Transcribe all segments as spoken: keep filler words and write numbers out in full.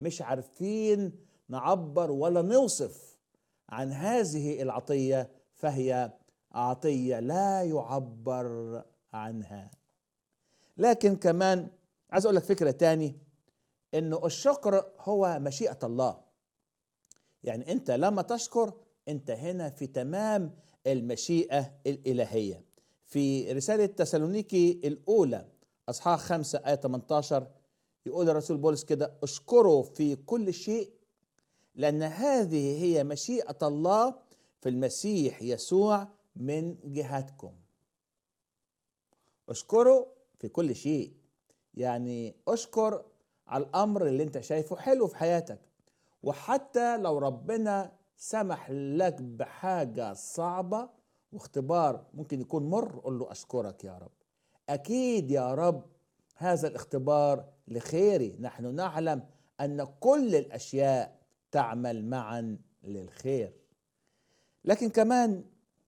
مش عارفين نعبر ولا نوصف عن هذه العطية، فهي عطية لا يعبر عنها. لكن كمان عايز اقول لك فكرة تاني، انه الشكر هو مشيئة الله. يعني انت لما تشكر انت هنا في تمام المشيئة الإلهية. في رسالة تسالونيكي الأولى أصحاح خمسة آية ثمانية عشر يقول الرسول بولس كده: اشكروا في كل شيء لأن هذه هي مشيئة الله في المسيح يسوع من جهتكم. اشكروا في كل شيء، يعني اشكر على الأمر اللي انت شايفه حلو في حياتك. وحتى لو ربنا سمح لك بحاجة صعبة واختبار ممكن يكون مر، قل له أشكرك يا رب، أكيد يا رب هذا الاختبار لخيري. نحن نعلم أن كل الأشياء تعمل معا للخير. لكن كمان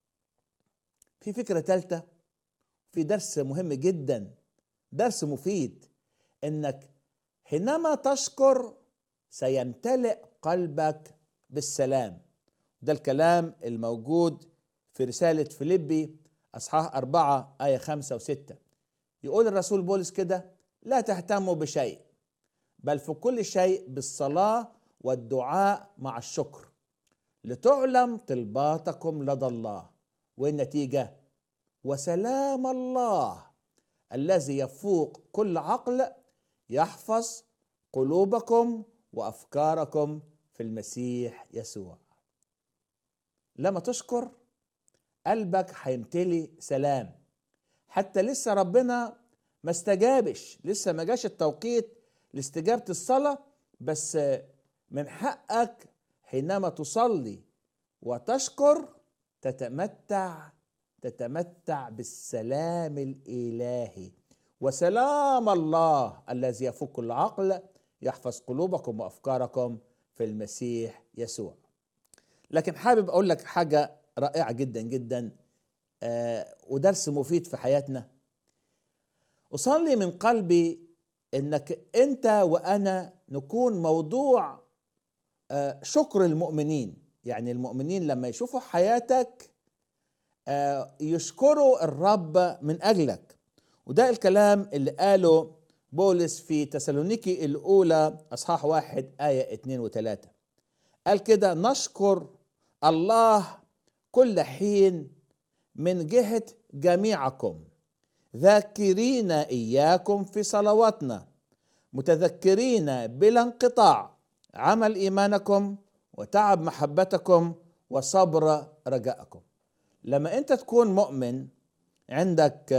في فكرة ثالثة، في درس مهم جدا، درس مفيد، انك حينما تشكر سيمتلئ قلبك بالسلام. ده الكلام الموجود في رسالة فيليبي أصحاح أربعة آية خمسة وستة. يقول الرسول بولس كده: لا تهتموا بشيء بل في كل شيء بالصلاة والدعاء مع الشكر لتعلم طلباتكم لدى الله، والنتيجة وسلام الله الذي يفوق كل عقل يحفظ قلوبكم وأفكاركم في المسيح يسوع. لما تشكر قلبك هيمتلي سلام. حتى لسه ربنا ما استجابش، لسه ما جاش التوقيت لاستجابة الصلاة، بس من حقك حينما تصلي وتشكر تتمتع تتمتع بالسلام الإلهي. وسلام الله الذي يفوق كل عقل يحفظ قلوبكم وأفكاركم في المسيح يسوع. لكن حابب أقول لك حاجة رائعة جدا جدا آه ودرس مفيد في حياتنا. أصلي من قلبي إنك أنت وأنا نكون موضوع آه شكر المؤمنين. يعني المؤمنين لما يشوفوا حياتك آه يشكروا الرب من أجلك. وده الكلام اللي قاله بولس في تسالونيكي الأولى أصحاح واحد آية اتنين وتلاتة. قال كده: نشكر الله كل حين من جهة جميعكم ذاكرين إياكم في صلواتنا متذكرين بلا انقطاع عمل إيمانكم وتعب محبتكم وصبر رجائكم. لما أنت تكون مؤمن عندك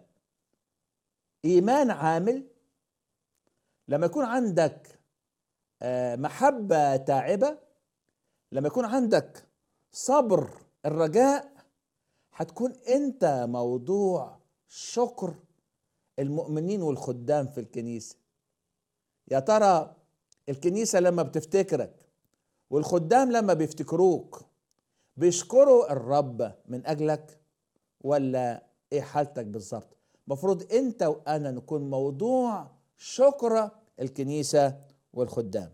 إيمان عامل، لما يكون عندك محبة تاعبة، لما يكون عندك صبر الرجاء، هتكون أنت موضوع شكر المؤمنين والخدام في الكنيسة. يا ترى الكنيسة لما بتفتكرك والخدام لما بيفتكروك بيشكروا الرب من أجلك ولا إيه حالتك بالظبط؟ مفروض أنت وأنا نكون موضوع شكر الكنيسة والخدام.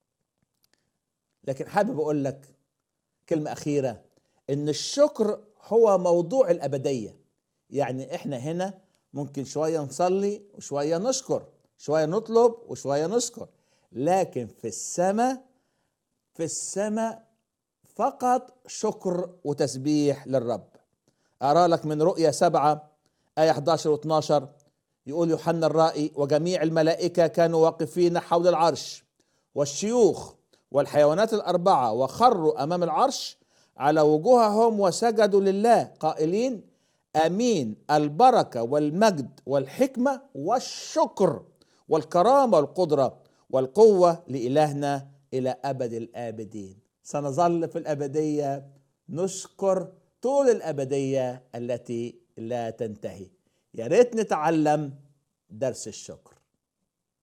لكن حابب أقول لك كلمة أخيرة، إن الشكر هو موضوع الأبدية. يعني إحنا هنا ممكن شوية نصلي وشوية نشكر، شوية نطلب وشوية نشكر، لكن في السماء في السماء فقط شكر وتسبيح للرب. أرى لك من رؤيا سبعة آية إحدى عشر و اثناشر يقول يوحنا الرائي: وجميع الملائكة كانوا واقفين حول العرش والشيوخ والحيوانات الأربعة وخروا أمام العرش على وجوههم وسجدوا لله قائلين: آمين، البركة والمجد والحكمة والشكر والكرامة والقدرة والقوة لإلهنا إلى أبد الآبدين. سنظل في الأبدية نشكر طول الأبدية التي لا تنتهي. يا ريت نتعلم درس الشكر.